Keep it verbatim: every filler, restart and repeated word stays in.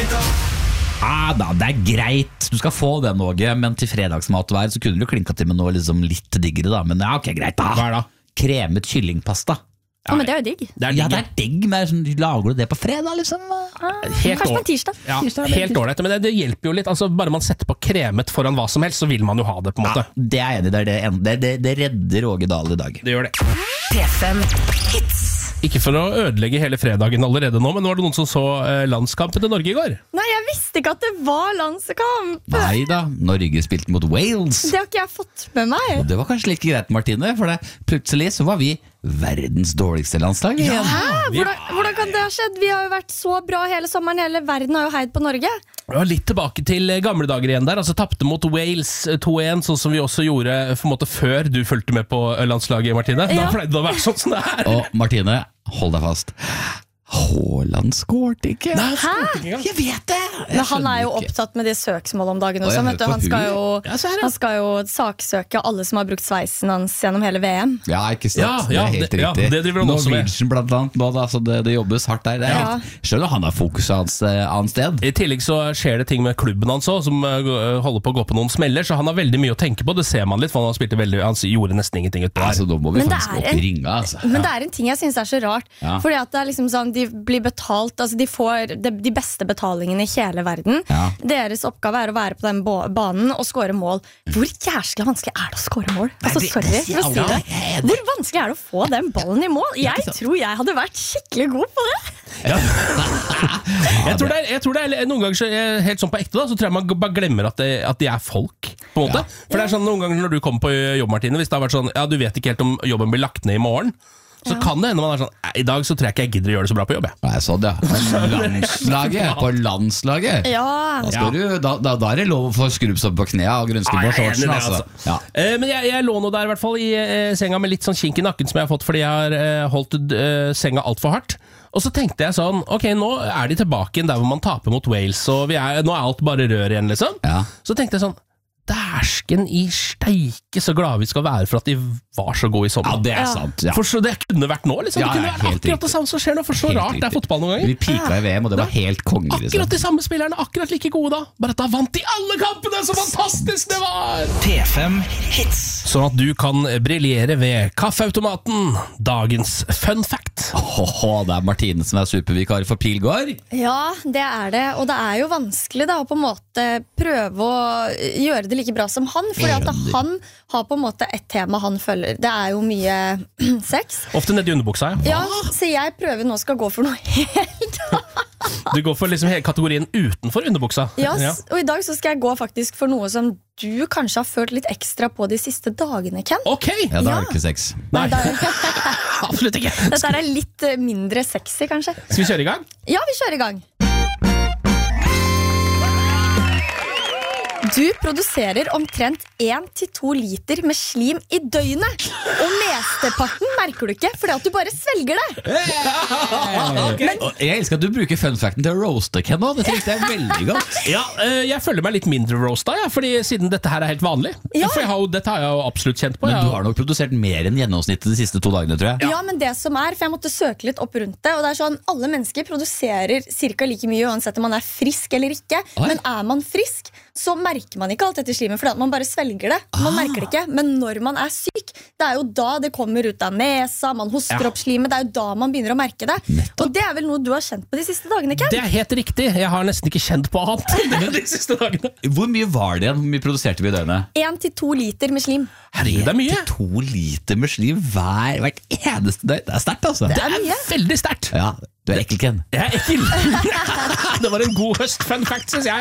Ah, da, det er greit, du skal få det Åge, men til fredagsmatvær så kunne du klinka til med noe liksom litt diggere da. Men ja, ok, greit da. Hva er da? Kremet kyllingpasta. Ja, men det er jo digg. Det er digg, Ja, det er digg, men sånn, lager du det på fredag liksom? Ah, Helt kanskje på år- en tirsdag. Ja, helt ålreit, men det, det hjelper jo litt. Altså, bare man setter på kremet foran hva som helst, så vil man jo ha det, på en måte. Ja, det er jeg enig i, det, er det, det, det, det redder Åge Dahl i dag. Det gjør det. P fem Hits. Ikke for å ødelegge hele fredagen allerede nå, men var det noen som så eh, landskampen til Norge i går? Nei, jeg visste ikke at det var landskamp. Nei da, Norge spilte mot Wales. Det har ikke jeg fått med meg. Og det var kanskje like greit, Martine, for det, plutselig så var vi verdens dårligste landslag igjen. Hæ? vi- Hvordan, hvordan kan det ha skjedd? Vi har jo vært så bra hele sommeren. Hele verden har jo heid på Norge. Ja, litt tilbake til eh, gamle dager igjen der. Altså Tapte mot Wales eh, to en, sånn som vi også gjorde eh, for en måte før du fulgte med på eh, landslaget, Martine. Da Ja. pleide det å være sånn som det er. Og Martine, hold deg fast. Haaland skårte ikke. Nei, han skårte ikke engang. Jeg vet det. Jeg Men han er jo skjønner ikke. opptatt med de søksmål om dagen Å, også. jeg Vet du. hører på Han, skal hun. jo, Ja, så er det. han skal jo saksøke alle som har brukt sveisen hans gjennom hele V M. Ja, ikke sant. Ja, det ja, er helt det- ja, riktig. det driver han også med. Norwegian blant annet, nå, da, så det, det jobbes hardt der. Det er Ja. helt, skjønner han har fokuset hans eh, annet sted. I tillegg så skjer det ting med klubben hans også, som eh, gå- holder på å gå på noen smeller, så han har veldig mye å tenke på. Det ser man litt, for han, spilte veldig, han gjorde nesten ingenting utpå der. Altså, da må vi Men det faktisk er opp en- i ringa. Altså. Men det er en ting jeg synes er så rart. Ja. Fordi at det er liksom sånn, de blir betalt, altså de får de, de beste betalingene i hele verden. Ja. Deres oppgave er å være på den ba- banen og score mål. Hvor jæskla vanskelig er det å score mål? Altså, det- sorry det sier for å si alle. det. Hvor vanskelig er det å få den ballen i mål? Jeg tror jeg hadde vært skikkelig god på det. Jeg tror, det er, jeg tror det er noen ganger så, eh, helt sånn på ekte da, så tror jeg man g- bare glemmer at, det, at de er folk, på en måte. For det er sånn noen ganger når du kommer på jobb, Martine, hvis det har vært sånn, ja, du vet ikke helt om jobben blir lagt ned i morgen, så kan det hende man er sånn, "Nei, i dag så tror jeg ikke jeg gidder å gjøre det så bra på jobb, jeg." Nei, sånn, ja. Men landslaget, på landslaget Ja, da, skal du, da, da, da er det lov å få skrubbs opp på knea og grunnskrubb Ja, på jeg er enig i shortsen. det, Altså. altså. Ja. Eh, Men jeg, jeg lå nå der i hvert fall i eh, senga med litt sånn kink i nakken som jeg har fått fordi jeg har eh, holdt eh, senga alt for hardt. Og så tenkte jeg sånn, ok, nå er de tilbake igjen der hvor man taper mot Wales, og vi er, nå er alt bare rør igjen, liksom. Ja. Så tenkte jeg sånn, dæsken i steike så glad vi skal være for at de var så gode i sommer. Ja, det er Ja. sant. Ja. For så det kunne vært nå, liksom. Ja, Det kunne ja, vært helt akkurat riktig. det samme som skjer nå, for så Helt rart det er riktig. fotball noen Vi ganger. pika i V M, og det var helt konge. Akkurat Liksom. de samme spillerne, akkurat like gode da. Bare at da vant de alle kampene, så fantastisk det var! P fem Hits. Sånn at du kan briljere ved kaffeautomaten. Dagens fun fact. Åhå, det er Martine som er supervikar for Pilgaard. ja, det er det. Og det er jo vanskelig da å på en måte prøve å gjøre det like bra som han. Fordi at Enig. han har på en måte et tema han følger. Det er jo mye sex. Ofte nedi underbuksa, ja. Ja, så jeg prøver nå skal gå for noe helt Du går for liksom hele kategorien utenfor underbuksa. ja, s- Og i dag så skal jeg gå faktisk for noe som du kanskje har følt litt ekstra på de siste dagene, Ken. Ok! Ja, da Ja. er det ikke sex. Nei, Da, absolutt ikke. dette er litt eh, mindre sexy, kanskje. Skal vi kjøre i gang? Ja, vi kjører i gang. Du produserer omtrent én til to liter med slim i døgnet. Og mesteparten merker du ikke, fordi at du bare svelger det. Og jeg elsker at du bruker fun facten til å roaste Ken nå. Det likte jeg veldig godt. Ja, eh, jeg føler meg litt mindre roasta, ja, fordi siden dette her er helt vanlig. Ja. For jeg har jo, dette har jeg jo absolutt kjent på. Men Jeg du har- har nok produsert mer enn gjennomsnittet de siste to dagene, tror jeg. Ja, men det som er, for jeg måtte søke litt opp rundt det. Og det er sånn, alle mennesker produserer cirka like mye uansett om man er frisk eller ikke. Oi. Men er man frisk, så merker man ikke alt dette slimet, fordi at man bare svelger det. Man merker det ikke, men når man er syk, det er jo da det kommer ut av nesa, man hoster Ja. opp slimet, det er jo da man begynner å merke det. Og det er vel noe du har kjent på de siste dagene, Ken? Det er helt riktig. Jeg har nesten ikke kjent på annet de siste dagene. Hvor mye var det igjen? Hvor mye produserte vi i døgnet? Én til to liter med slim. Herregud, det er mye. To liter med slim hver, hvert eneste døgn. Det er sterkt, altså. Det er veldig sterkt. Ja, du er ekkel, Ken. Jeg er ekkel. Det var en god høst, fun fact, synes jeg.